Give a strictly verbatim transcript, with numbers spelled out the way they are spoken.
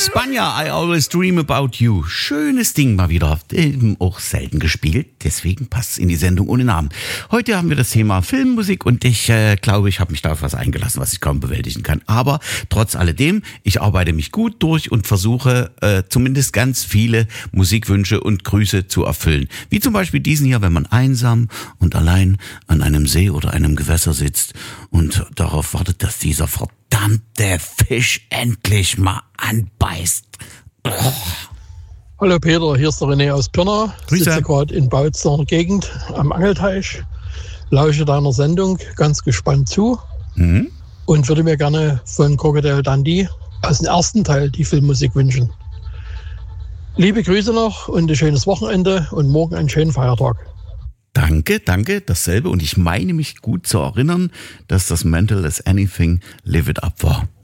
Spanja, I Always Dream About You. Schönes Ding mal wieder. Ähm, auch selten gespielt, deswegen passt es in die Sendung ohne Namen. Heute haben wir das Thema Filmmusik und ich äh, glaube, ich habe mich da auf was eingelassen, was ich kaum bewältigen kann. Aber trotz alledem, ich arbeite mich gut durch und versuche äh, zumindest ganz viele Musikwünsche und Grüße zu erfüllen. Wie zum Beispiel diesen hier, wenn man einsam und allein an einem See oder einem Gewässer sitzt und darauf wartet, dass dieser verdammte Fisch endlich mal anbeißt. Oh. Hallo Peter, hier ist der René aus Pirna. Ich sitze gerade in Bautzner Gegend am Angelteich, lausche deiner Sendung ganz gespannt zu mhm. und würde mir gerne von Crocodile Dundee aus dem ersten Teil die Filmmusik wünschen. Liebe Grüße noch und ein schönes Wochenende und morgen einen schönen Feiertag. Danke, danke, dasselbe. Und ich meine mich gut zu erinnern, dass das Mental as Anything Live It Up war.